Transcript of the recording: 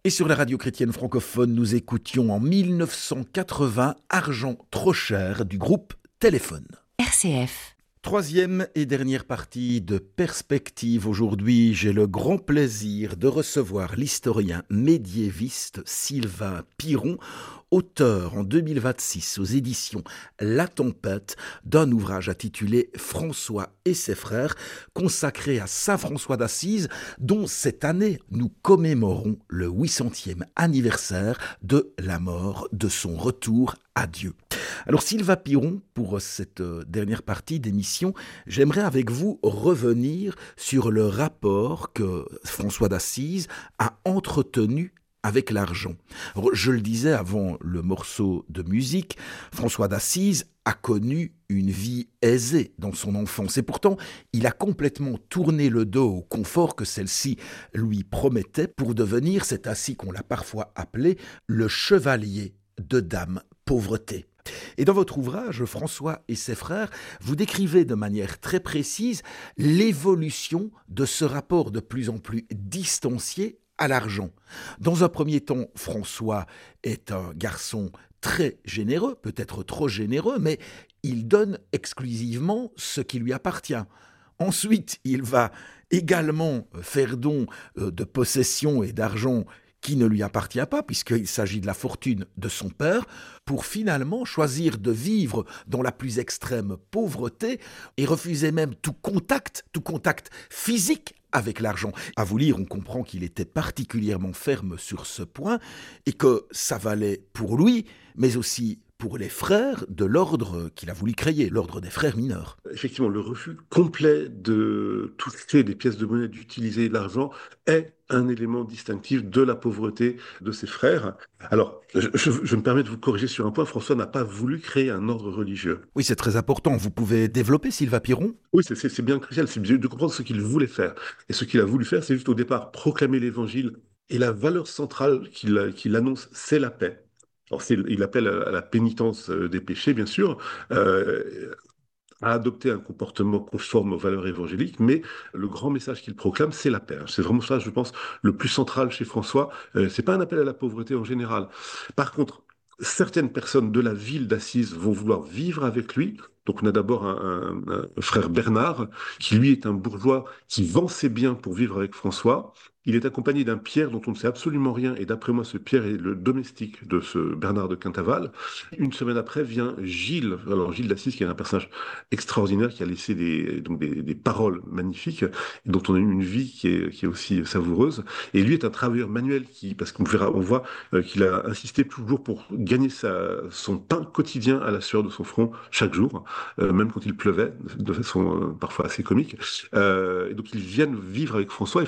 Et sur la radio chrétienne francophone, nous écoutions en 1980 Argent trop cher du groupe Téléphone. RCF. Troisième et dernière partie de Perspective. Aujourd'hui, j'ai le grand plaisir de recevoir l'historien médiéviste Sylvain Piron, auteur en 2026 aux éditions La Tempête d'un ouvrage intitulé François et ses frères, consacré à Saint François d'Assise, dont cette année nous commémorons le 800e anniversaire de la mort, de son retour à Dieu. Alors Sylvain Piron, pour cette dernière partie d'émission, j'aimerais avec vous revenir sur le rapport que François d'Assise a entretenu avec l'argent. Alors, je le disais avant le morceau de musique, François d'Assise a connu une vie aisée dans son enfance et pourtant il a complètement tourné le dos au confort que celle-ci lui promettait pour devenir, c'est ainsi qu'on l'a parfois appelé, le chevalier de Dame Pauvreté. Et dans votre ouvrage, François et ses frères, vous décrivez de manière très précise l'évolution de ce rapport de plus en plus distancié à l'argent. Dans un premier temps, François est un garçon très généreux, peut-être trop généreux, mais il donne exclusivement ce qui lui appartient. Ensuite, il va également faire don de possessions et d'argent qui ne lui appartient pas, puisqu'il s'agit de la fortune de son père, pour finalement choisir de vivre dans la plus extrême pauvreté et refuser même tout contact physique avec l'argent. À vous lire, on comprend qu'il était particulièrement ferme sur ce point et que ça valait pour lui, mais aussi pour les frères de l'ordre qu'il a voulu créer, l'ordre des frères mineurs. Effectivement, le refus complet de toucher des pièces de monnaie, d'utiliser l'argent, est un élément distinctif de la pauvreté de ses frères. Alors, je me permets de vous corriger sur un point, François n'a pas voulu créer un ordre religieux. Oui, c'est très important. Vous pouvez développer, Sylvain Piron ? Oui, c'est bien crucial, c'est de comprendre ce qu'il voulait faire. Et ce qu'il a voulu faire, c'est juste au départ proclamer l'évangile. Et la valeur centrale qu'il annonce, c'est la paix. Alors, il appelle à la pénitence des péchés, bien sûr, à adopter un comportement conforme aux valeurs évangéliques, mais le grand message qu'il proclame, c'est la paix. C'est vraiment ça, je pense, le plus central chez François. C'est pas un appel à la pauvreté en général. Par contre, certaines personnes de la ville d'Assise vont vouloir vivre avec lui. Donc on a d'abord un frère Bernard, qui lui est un bourgeois qui vend ses biens pour vivre avec François. Il est accompagné d'un Pierre dont on ne sait absolument rien, et d'après moi, ce Pierre est le domestique de ce Bernard de Quintaval. Une semaine après vient Gilles, alors Gilles d'Assise, qui est un personnage extraordinaire, qui a laissé des paroles magnifiques, et dont on a eu une vie qui est aussi savoureuse. Et lui est un travailleur manuel, parce on voit qu'il a insisté toujours pour gagner son pain quotidien à la sueur de son front chaque jour, même quand il pleuvait, de façon parfois assez comique. Et donc ils viennent vivre avec François.